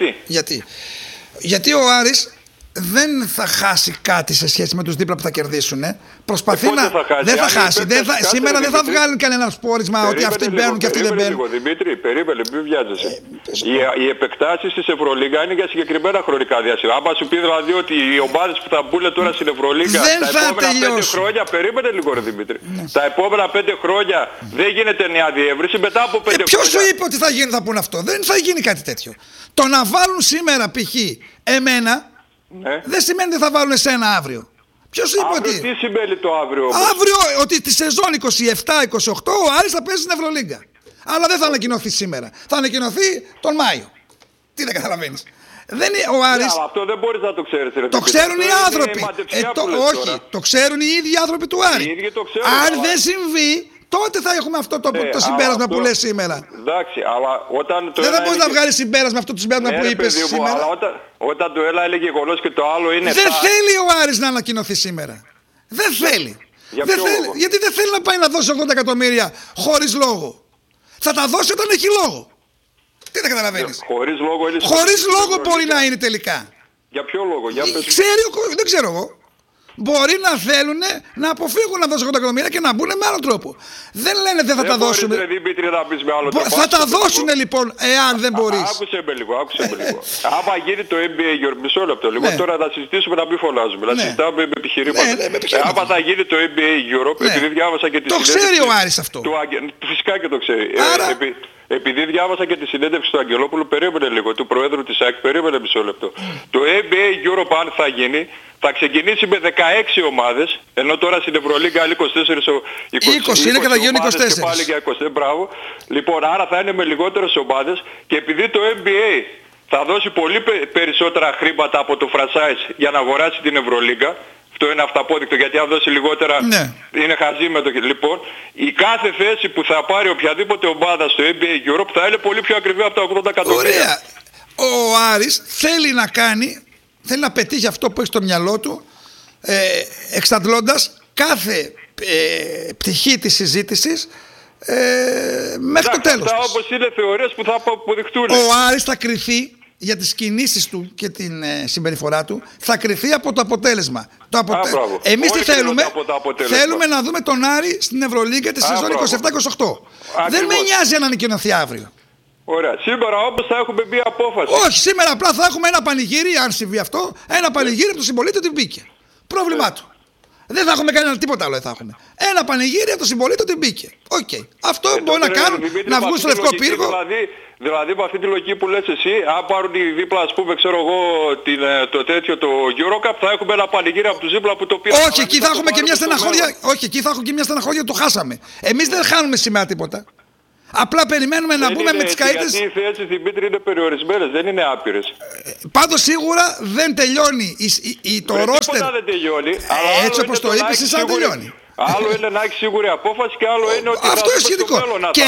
Γιατί ο Άρης δεν θα χάσει κάτι σε σχέση με τους δίπλα που θα κερδίσουν. Προσπαθεί να. Δεν θα χάσει. Σήμερα δεν θα βγάλουν κανένα πόρισμα ότι αυτοί μπαίνουν και αυτοί δεν μπαίνουν. Δημήτρη, περίμενε, μην βιάζεσαι. Οι επεκτάσεις της Ευρωλίγκα είναι για συγκεκριμένα χρονικά διάστημα. Άμα σου πει δηλαδή ότι οι ομάδες που θα μπουν τώρα στην Ευρωλίγκα τα επόμενα 5 χρόνια. Περίμενε λίγο, ρε Δημήτρη. Τα επόμενα 5 χρόνια δεν γίνεται νέα διεύρυνση. Μετά από 5 χρόνια. Ποιος σου είπε ότι θα πούνε αυτό? Δεν θα γίνει κάτι τέτοιο. Το να βάλουν σήμερα π.χ. εμένα. Ναι. Δεν σημαίνει ότι θα βάλουν εσένα αύριο. Ποιος είπε ότι. Τι σημαίνει το αύριο όμως? Αύριο ότι τη σεζόν 27-28 ο Άρης θα παίζει στην Ευρωλίγκα. Αλλά δεν θα ανακοινωθεί σήμερα. Θα ανακοινωθεί τον Μάιο. Τι δεν καταλαβαίνεις? Δεν είναι ο Άρης. Αλλά αυτό δεν μπορείς να το ξέρεις. Το ξέρουν οι άνθρωποι. Όχι, το ξέρουν οι ίδιοι άνθρωποι του Άρη. Αν δεν συμβεί, τότε θα έχουμε αυτό το συμπέρασμα που λες σήμερα. Εντάξει, αλλά όταν το δεν θα μπορείς να βγάλεις συμπέρασμα αυτό το συμπέρασμα που είπες σήμερα. Αλλά όταν το ένα έλεγε γεγονός και το άλλο είναι. Δεν θέλει ο Άρης να ανακοινωθεί σήμερα. Δεν θέλει. Γιατί δεν θέλει να πάει να δώσει 80 εκατομμύρια χωρίς λόγο. Θα τα δώσει όταν έχει λόγο. Τι δεν καταλαβαίνεις? Χωρίς λόγο μπορεί να είναι τελικά. Για ποιο λόγο? Δεν ξέρω εγώ. Μπορεί να θέλουν να αποφύγουν να δώσουν 80 εκατομμύρια και να μπουν με άλλο τρόπο. Δεν λένε δεν θα τα δώσουμε. Θα τα δώσουν λοιπόν, εάν δεν μπορείς. Άκουσε με λίγο. Άμα γίνει το NBA, μισό λεπτό λίγο, τώρα θα συζητήσουμε να μην φωνάζουμε. Να συζητάμε με επιχειρήματα. Άμα θα γίνει το NBA Europe, επειδή διάβασα και τη συνέντευξη. Το ξέρει ο Άρης αυτό. Φυσικά και το ξέρει. Επειδή διάβασα και τη συνέντευξη του Αγγελόπουλου, περίμενε λίγο, του Προέδρου της ΑΕΚ, περίμενε μισό λεπτό. Το NBA Europe, αν θα γίνει, θα ξεκινήσει με 16 ομάδες, ενώ τώρα στην Ευρωλίγκα άλλοι 20 είναι και θα γίνουν 24. Και πάλι για 20, μπράβο. Λοιπόν, άρα θα είναι με λιγότερες ομάδες και επειδή το NBA θα δώσει πολύ περισσότερα χρήματα από το franchise για να αγοράσει την Ευρωλίγκα, αυτό είναι αυταπόδεικτο, γιατί αν δώσει λιγότερα είναι χαζί με το. Λοιπόν, η κάθε θέση που θα πάρει οποιαδήποτε ομάδα στο NBA Europe θα είναι πολύ πιο ακριβή από τα 80 εκατομμύρια. Ωραία. Ο Άρης θέλει να πετύχει αυτό που έχει στο μυαλό του, εξαντλώντας κάθε πτυχή της συζήτησης μέχρι το τέλος. Αυτά όπως είναι θεωρίες που θα αποδειχτούν. Ο Άρης θα κριθεί για τις κινήσεις του και την συμπεριφορά του, θα κριθεί από το αποτέλεσμα. Εμείς τι θέλουμε? Θέλουμε να δούμε τον Άρη στην Ευρωλίγκα τη σεζόν 27-28. Δεν με νοιάζει αν ανακοινωθεί αύριο. Ωραία. Σήμερα όμως θα έχουμε μία απόφαση. Όχι, σήμερα απλά θα έχουμε ένα πανηγύρι, αν συμβεί αυτό, ένα πανηγύρι από τον συμπολίτη ότι μπήκε. Πρόβλημά του. Δεν θα έχουμε κανένα τίποτα άλλο. Θα έχουμε ένα πανηγύρι από το συμπολίτη ότι μπήκε. Οκ. Αυτό μπορεί να κάνουν, να βγουν στο Λευκό Πύργο. Δηλαδή με αυτή τη λογική που λες εσύ, αν πάρουν δίπλα, ας πούμε, ξέρω εγώ, το τέτοιο, το Eurocup, θα έχουμε ένα πανηγύρι από τους δίπλα που το πήραν. Όχι, εκεί θα έχουμε και μια στεναχώρια. Όχι, εκεί θα έχουμε και μια στεναχώρια, το χάσαμε. Εμείς δεν χάνουμε σήμερα τίποτα. Απλά περιμένουμε να μπούμε με τις καΐτες. Γιατί οι θέσεις στην Πίτρη είναι περιορισμένες, δεν είναι άπειρες. Πάντως σίγουρα δεν τελειώνει το ρόστερ. Τίποτα δεν τελειώνει. Έτσι όπως το είπες, εσύ τελειώνει. Άλλο είναι να έχει σίγουρη απόφαση και άλλο είναι ότι αυτό είναι σχετικό. Και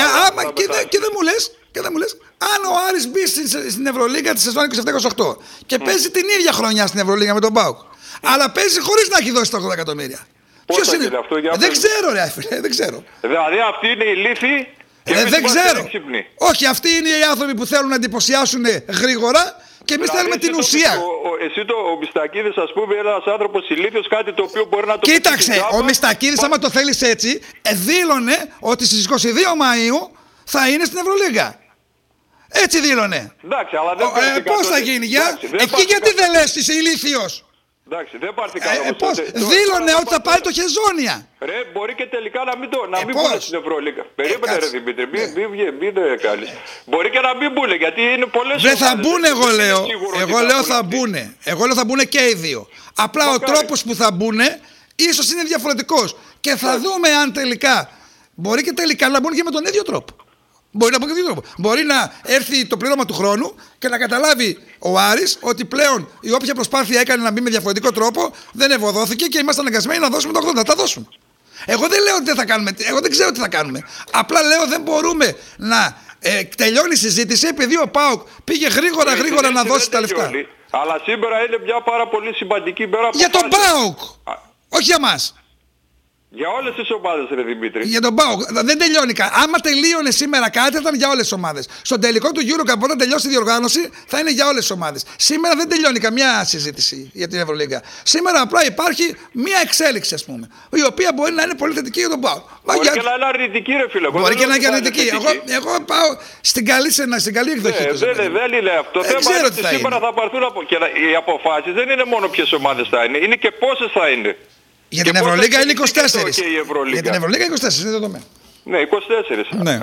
δεν μου λες, αν ο Άρης μπει στην Ευρωλίγκα τη σεζόν 27-28 και παίζει την ίδια χρονιά στην Ευρωλίγκα με τον ΠΑΟΚ, αλλά παίζει χωρίς να έχει δώσει τα 80 εκατομμύρια. Ποιος είναι αυτό? Δεν ξέρω, ρε φίλε, δεν ξέρω. Δηλαδή αυτή είναι η λύθη. Δεν ξέρω. Όχι, αυτοί είναι οι άνθρωποι που θέλουν να εντυπωσιάσουν γρήγορα και εμείς θέλουμε την ουσία. Εσύ ο Μιστακίδης, ας πούμε, ένας άνθρωπος ηλίθιος, κάτι το οποίο μπορεί να το... Κοίταξε, ο Μιστακίδης, άμα το θέλεις έτσι, δήλωνε ότι στις 22 Μαΐου θα είναι στην Ευρωλίγκα. Έτσι δήλωνε. Εντάξει, αλλά δεν πώς θα γίνει, εκεί γιατί δεν λες, είσαι ηλίθιος. Εντάξει, δεν πάρθηκαν όμως. Δήλωνε ότι θα πάει το Χεζόνια. Ρε, μπορεί και τελικά να μην μπουν στην Ευρωλίγκα. Περίμενε ρε Δημήτρη, μην κάνεις. Μπορεί και να μην μπουν, γιατί είναι πολλές... Δεν θα μπουν, εγώ λέω. Εγώ λέω θα μπουν. Εγώ λέω θα μπουν και οι δύο. Απλά ο τρόπος που θα μπουν ίσως είναι διαφορετικός. Και θα δούμε αν τελικά, μπορεί και τελικά να μπουν και με τον ίδιο τρόπο. Μπορεί να έρθει το πλήρωμα του χρόνου και να καταλάβει ο Άρης ότι πλέον η όποια προσπάθεια έκανε να μπει με διαφορετικό τρόπο δεν ευωδόθηκε και είμαστε αναγκασμένοι να δώσουμε το 80. Θα τα δώσουμε. Εγώ δεν λέω ότι δεν θα κάνουμε, εγώ δεν ξέρω τι θα κάνουμε. Απλά λέω δεν μπορούμε να τελειώνει η συζήτηση επειδή ο ΠΑΟΚ πήγε γρήγορα να δώσει τα λεφτά. Αλλά σήμερα είναι μια πάρα πολύ σημαντική μέρα. Για τον ΠΑΟΚ, όχι για μας. Για όλες τις ομάδες, ρε Δημήτρη. Για τον ΠΑΟΚ. Δεν τελειώνει. Άμα τελείωνε σήμερα κάτι, θα ήταν για όλες τις ομάδες. Στον τελικό του Eurocup, όταν τελειώσει η διοργάνωση, θα είναι για όλες τις ομάδες. Σήμερα δεν τελειώνει καμιά συζήτηση για την Ευρωλίγκα. Σήμερα απλά υπάρχει μία εξέλιξη, ας πούμε, η οποία μπορεί να είναι πολύ θετική για τον ΠΑΟΚ. Μπορεί και να είναι αρνητική, ρε φίλε. Μπορεί και να είναι αρνητική. Εγώ πάω στην καλή εκδοχή του. Δεν είναι αυτό. Σήμερα θα πάρθουν και οι αποφάσεις δεν είναι μόνο ποιες ομάδες θα είναι, είναι και πόσες θα είναι. Για την Ευρωλίγκα είναι 24. Για την Ευρωλίγκα 24 είναι δεδομένο. Ναι, 24. Ναι.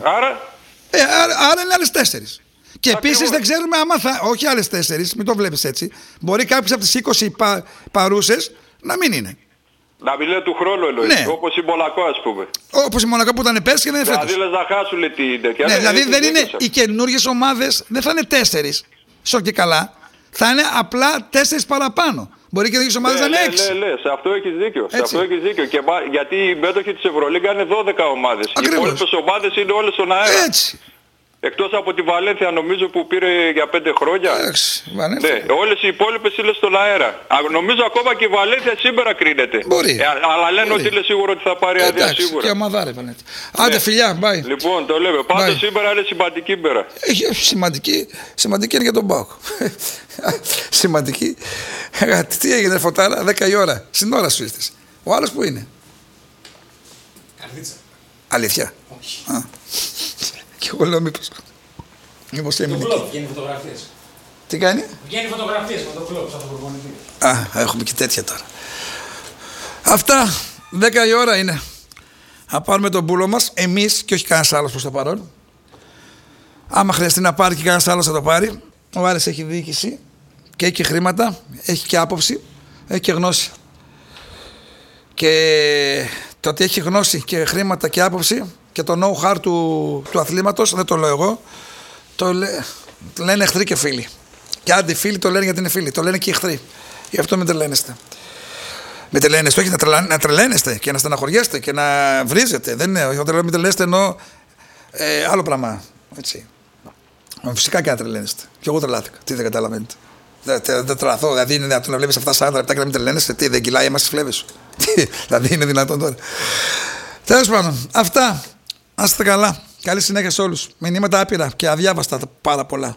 Άρα είναι άλλες 4. Και επίσης δεν ξέρουμε άμα θα. Όχι άλλες 4, μην το βλέπεις έτσι. Μπορεί κάποιες από τις 20 παρούσες να μην είναι. Να μην λέει του χρόνου εννοείς. Ναι. Όπως η Μονακό, ας πούμε. Όπως η Μονακό που ήταν πέρσι και δεν είναι φέτος. Δηλαδή λες να χάσουν την τέτοια. Ναι, δηλαδή δεν είναι οι καινούργιες ομάδες, δεν θα είναι 4. Σοκ και καλά. Θα είναι απλά 4 παραπάνω. Μπορεί και οι ομάδες να είναι 6. Σε αυτό έχεις δίκιο. Και γιατί οι μέτοχοι της Ευρωλίγκα είναι 12 ομάδες. Οι υπόλοιπες ομάδες είναι όλες στον αέρα. Έτσι. Εκτός από τη Βαλένθια νομίζω που πήρε για 5 χρόνια. Ναι, όλες οι υπόλοιπες είναι στον αέρα. Νομίζω ακόμα και η Βαλένθια σήμερα κρίνεται. Μπορεί. Αλλά λένε ότι είναι σίγουρο ότι θα πάρει άδεια σίγουρα. Και ομαδάρε Βαλένθια. Άντε φιλιά, μπάει. Λοιπόν, το λέμε. Πάντως σήμερα είναι σημαντική μέρα. Σημαντική είναι για τον ΠΑΟΚ. Σημαντική. Τι έγινε Φωτάρα, 10 η ώρα. Στην ώρα σου ήρθες. Ο άλλος που είναι? Καρδίτσα. Αλήθεια? Όχι. Και εγώ λέω μήπως έμεινε. Το κλόπ, βγαίνει φωτογραφίες. Τι κάνει? Βγαίνει φωτογραφίες με το κλόπ, σαν το προπονητή. Έχουμε και τέτοια τώρα. Αυτά, 10 η ώρα είναι. Θα πάρουμε τον μπούλο μας, εμείς και όχι κανένας άλλος προς το παρόν. Άμα χρειαστεί να πάρει και κανένας άλλος θα το πάρει. Ο Άρης έχει διοίκηση και έχει και χρήματα, έχει και άποψη, έχει και γνώση. Και το ότι έχει γνώση και χρήματα και άποψη και το know-how του αθλήματος, δεν το λέω εγώ, το λένε εχθροί και φίλοι. Και αντιφίλοι το λένε γιατί είναι φίλοι, το λένε και οι εχθροί. Γι' αυτό μην τρελαίνεστε. Μην τρελαίνεστε, όχι να τρελαίνεστε και να στεναχωριέστε και να βρίζετε. Δεν είναι, όταν λέω μην τρελαίνεστε εννοώ άλλο πράγμα. Έτσι. Φυσικά και να τρελαίνεστε. Και εγώ τρελάθηκα. Τι δεν καταλαβαίνετε. Δεν τρελαθώ. Δηλαδή είναι δυνατόν να βλέπεις αυτά 40 λεπτά και να μην τρελαίνεσαι. Τι δεν κυλάει εμάς τις φλέβες σου. Δηλαδή είναι δυνατόν τώρα. Τέλος πάντων, αυτά. Να είστε καλά. Καλή συνέχεια σε όλους. Μηνύματα άπειρα και αδιάβαστα πάρα πολλά.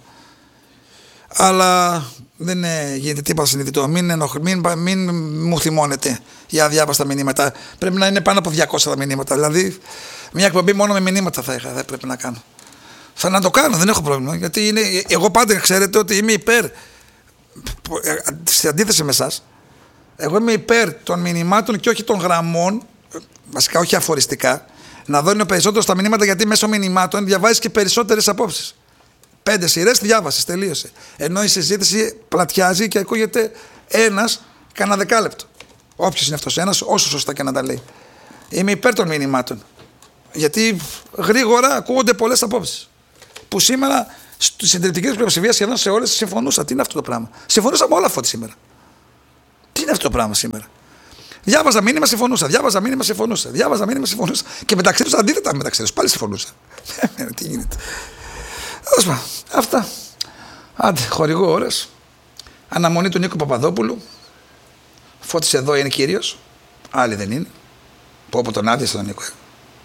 Αλλά δεν γίνεται τίποτα συνειδητό. Μην μου θυμώνετε για αδιάβαστα μηνύματα. Πρέπει να είναι πάνω από 200 τα μηνύματα. Δηλαδή, μια εκπομπή μόνο με μηνύματα θα πρέπει να κάνω. Θα να το κάνω, δεν έχω πρόβλημα. Γιατί εγώ πάντα ξέρετε ότι είμαι υπέρ. Σε αντίθεση με εσάς, Εγώ είμαι υπέρ των μηνυμάτων και όχι των γραμμών, βασικά όχι αφοριστικά, να δώνει περισσότερο στα μηνύματα, γιατί μέσω μηνυμάτων διαβάζεις και περισσότερες απόψεις. 5 σειρές διάβασες, τελείωσε. Ενώ η συζήτηση πλατιάζει και ακούγεται ένας κανένα δεκάλεπτο. Όποιος είναι αυτός ένας, όσο σωστά και να τα λέει. Είμαι υπέρ των μηνυμάτων. Γιατί γρήγορα ακούγονται πολλές απόψεις. Που σήμερα στη συντριπτική πλειοψηφία σχεδόν σε όλες συμφωνούσα. Τι είναι αυτό το πράγμα? Συμφωνούσα με όλα αυτά σήμερα. Τι είναι αυτό το πράγμα σήμερα? Διάβαζα μήνυμα, συμφωνούσα. Διάβαζα μήνυμα, συμφωνούσα. Διάβαζα μήνυμα, συμφωνούσα. Και μεταξύ τους αντίθετα μεταξύ τους. Πάλι συμφωνούσα. Τι γίνεται? Αυτά. Άντε, χορηγώ ώρες. Αναμονή του Νίκου Παπαδόπουλου. Φώτης εδώ είναι κύριος. Άλλοι δεν είναι. Πω από τον άδειασε τον Νίκο.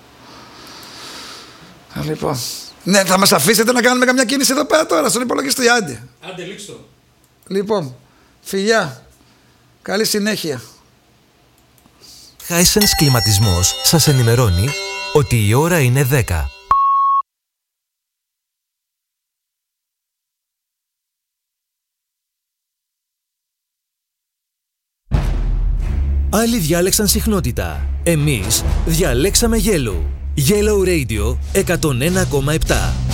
Λοιπόν. Ναι, θα μας αφήσετε να κάνουμε καμιά κίνηση εδώ πέρα τώρα, στον υπολογιστή? Άντε, λήξτε το. Λοιπόν, φιλιά. Καλή συνέχεια. Hisense Κλιματισμός σας ενημερώνει ότι η ώρα είναι 10. Άλλοι διάλεξαν συχνότητα. Εμείς διαλέξαμε Yellow. Yellow Radio 101,7.